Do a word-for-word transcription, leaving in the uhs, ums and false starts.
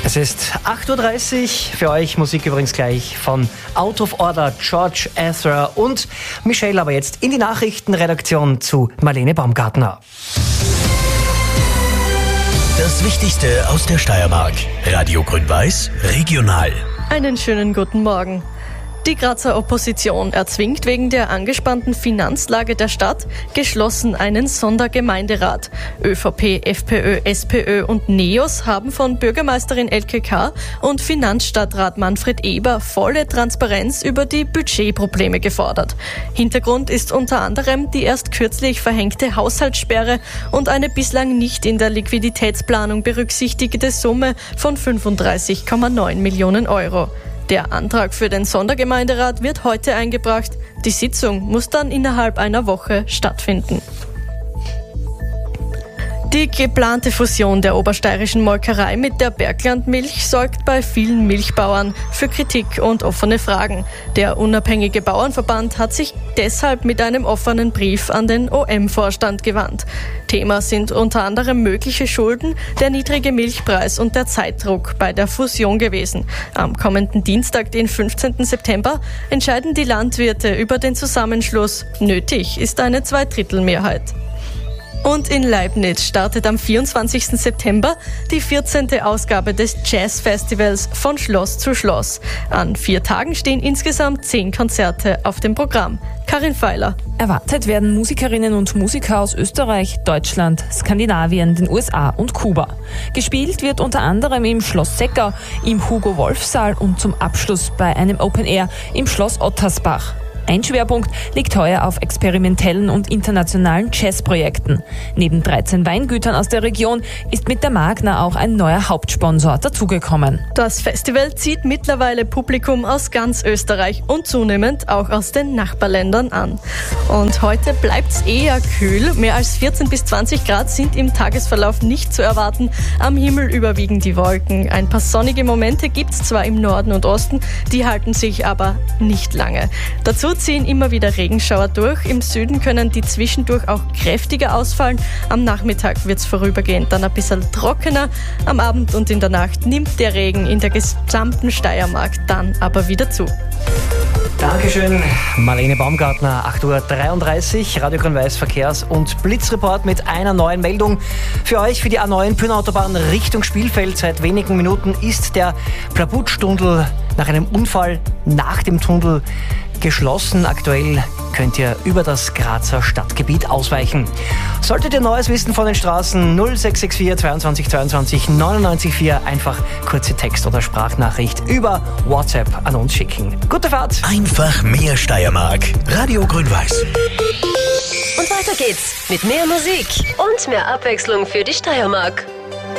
Es ist acht Uhr dreißig, für euch Musik übrigens gleich von Out of Order, George Ezra und Michelle, aber jetzt in die Nachrichtenredaktion zu Marlene Baumgartner. Das Wichtigste aus der Steiermark. Radio Grün-Weiß, regional. Einen schönen guten Morgen. Die Grazer Opposition erzwingt wegen der angespannten Finanzlage der Stadt geschlossen einen Sondergemeinderat. ÖVP, FPÖ, SPÖ und NEOS haben von Bürgermeisterin Elke K. und Finanzstadtrat Manfred Eber volle Transparenz über die Budgetprobleme gefordert. Hintergrund ist unter anderem die erst kürzlich verhängte Haushaltssperre und eine bislang nicht in der Liquiditätsplanung berücksichtigte Summe von fünfunddreißig Komma neun Millionen Euro. Der Antrag für den Sondergemeinderat wird heute eingebracht. Die Sitzung muss dann innerhalb einer Woche stattfinden. Die geplante Fusion der obersteirischen Molkerei mit der Berglandmilch sorgt bei vielen Milchbauern für Kritik und offene Fragen. Der unabhängige Bauernverband hat sich deshalb mit einem offenen Brief an den O M-Vorstand gewandt. Thema sind unter anderem mögliche Schulden, der niedrige Milchpreis und der Zeitdruck bei der Fusion gewesen. Am kommenden Dienstag, den fünfzehnten September, entscheiden die Landwirte über den Zusammenschluss. Nötig ist eine Zweidrittelmehrheit. Und in Leibniz startet am vierundzwanzigsten September die vierzehnte Ausgabe des Jazz-Festivals von Schloss zu Schloss. An vier Tagen stehen insgesamt zehn Konzerte auf dem Programm. Karin Feiler. Erwartet werden Musikerinnen und Musiker aus Österreich, Deutschland, Skandinavien, den U S A und Kuba. Gespielt wird unter anderem im Schloss Seckau, im Hugo-Wolf-Saal und zum Abschluss bei einem Open Air im Schloss Ottersbach. Ein Schwerpunkt liegt heuer auf experimentellen und internationalen Jazzprojekten. Neben dreizehn Weingütern aus der Region ist mit der Magna auch ein neuer Hauptsponsor dazugekommen. Das Festival zieht mittlerweile Publikum aus ganz Österreich und zunehmend auch aus den Nachbarländern an. Und heute bleibt's eher kühl. Mehr als vierzehn bis zwanzig Grad sind im Tagesverlauf nicht zu erwarten. Am Himmel überwiegen die Wolken. Ein paar sonnige Momente gibt's zwar im Norden und Osten, die halten sich aber nicht lange. Dazu ziehen immer wieder Regenschauer durch. Im Süden können die zwischendurch auch kräftiger ausfallen. Am Nachmittag wird es vorübergehend dann ein bisschen trockener. Am Abend und in der Nacht nimmt der Regen in der gesamten Steiermark dann aber wieder zu. Dankeschön, Marlene Baumgartner, acht Uhr dreiunddreißig, Radio Grün-Weiß Verkehrs- und Blitzreport mit einer neuen Meldung für euch. Für die A neun Pyrnautaubahn Richtung Spielfeld. Seit wenigen Minuten ist der Plabutsch-Tunnel nach einem Unfall nach dem Tunnel geschlossen. Aktuell könnt ihr über das Grazer Stadtgebiet ausweichen. Solltet ihr Neues wissen von den Straßen, null sechs sechs vier zweiundzwanzig zweiundzwanzig neunundneunzig vier, einfach kurze Text- oder Sprachnachricht über WhatsApp an uns schicken. Gute Fahrt! Einfach mehr Steiermark. Radio Grün-Weiß. Und weiter geht's mit mehr Musik und mehr Abwechslung für die Steiermark.